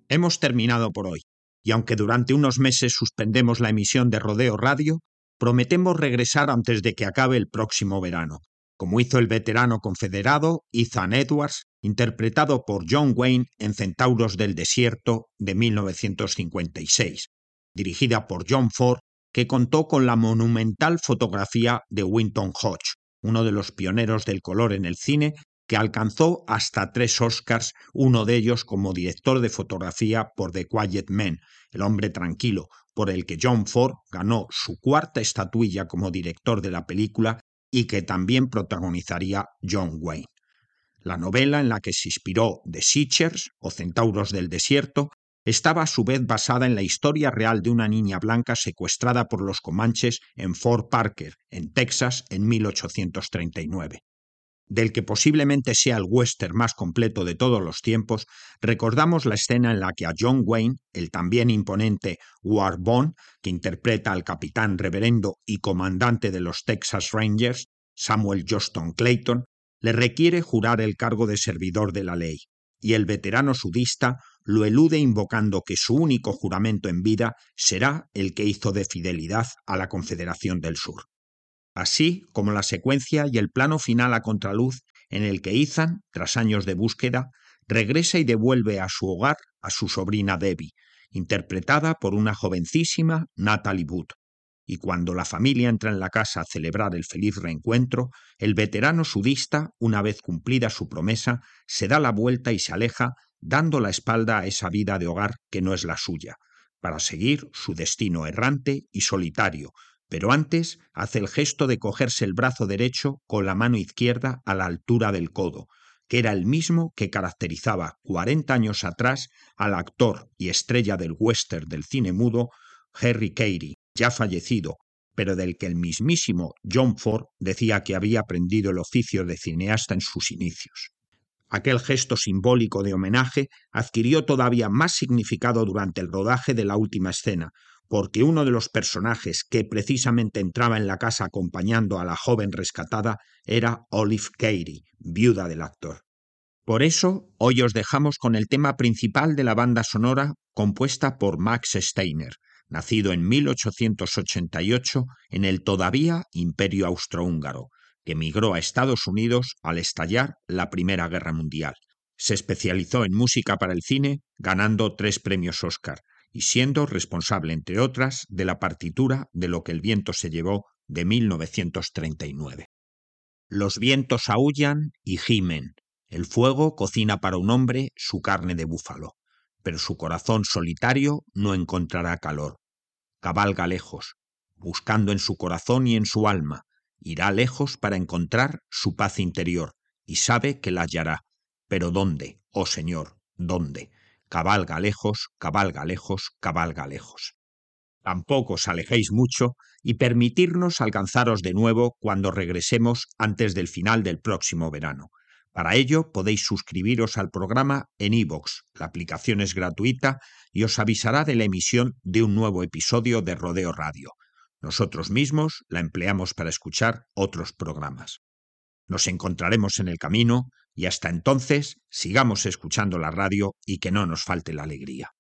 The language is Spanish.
Hemos terminado por hoy, y aunque durante unos meses suspendemos la emisión de Rodeo Radio, prometemos regresar antes de que acabe el próximo verano, como hizo el veterano confederado Ethan Edwards, interpretado por John Wayne en Centauros del Desierto de 1956, dirigida por John Ford, que contó con la monumental fotografía de Winton Hodge, uno de los pioneros del color en el cine, que alcanzó hasta 3 Oscars, uno de ellos como director de fotografía por The Quiet Man, El hombre tranquilo, por el que John Ford ganó su 4ª estatuilla como director de la película y que también protagonizaría John Wayne. La novela en la que se inspiró The Searchers, o Centauros del Desierto, estaba a su vez basada en la historia real de una niña blanca secuestrada por los comanches en Fort Parker, en Texas, en 1839. Del que posiblemente sea el western más completo de todos los tiempos, recordamos la escena en la que a John Wayne, el también imponente Ward Bond, que interpreta al capitán reverendo y comandante de los Texas Rangers, Samuel Johnston Clayton, le requiere jurar el cargo de servidor de la ley, y el veterano sudista lo elude invocando que su único juramento en vida será el que hizo de fidelidad a la Confederación del Sur. Así como la secuencia y el plano final a contraluz en el que Ethan, tras años de búsqueda, regresa y devuelve a su hogar a su sobrina Debbie, interpretada por una jovencísima Natalie Wood. Y cuando la familia entra en la casa a celebrar el feliz reencuentro, el veterano sudista, una vez cumplida su promesa, se da la vuelta y se aleja, dando la espalda a esa vida de hogar que no es la suya, para seguir su destino errante y solitario, pero antes hace el gesto de cogerse el brazo derecho con la mano izquierda a la altura del codo, que era el mismo que caracterizaba 40 años atrás al actor y estrella del western del cine mudo, Harry Carey, ya fallecido, pero del que el mismísimo John Ford decía que había aprendido el oficio de cineasta en sus inicios. Aquel gesto simbólico de homenaje adquirió todavía más significado durante el rodaje de la última escena, porque uno de los personajes que precisamente entraba en la casa acompañando a la joven rescatada era Olive Carey, viuda del actor. Por eso, hoy os dejamos con el tema principal de la banda sonora compuesta por Max Steiner, nacido en 1888 en el todavía Imperio Austrohúngaro, que emigró a Estados Unidos al estallar la Primera Guerra Mundial. Se especializó en música para el cine, ganando 3 premios Oscar, y siendo responsable, entre otras, de la partitura de Lo que el viento se llevó de 1939. Los vientos aúllan y gimen, el fuego cocina para un hombre su carne de búfalo, pero su corazón solitario no encontrará calor. Cabalga lejos, buscando en su corazón y en su alma, irá lejos para encontrar su paz interior, y sabe que la hallará. Pero ¿dónde, oh Señor, dónde? Cabalga lejos, cabalga lejos, cabalga lejos. Tampoco os alejéis mucho y permitirnos alcanzaros de nuevo cuando regresemos antes del final del próximo verano. Para ello podéis suscribiros al programa en iVoox, la aplicación es gratuita y os avisará de la emisión de un nuevo episodio de Rodeo Radio. Nosotros mismos la empleamos para escuchar otros programas. Nos encontraremos en el camino y hasta entonces sigamos escuchando la radio y que no nos falte la alegría.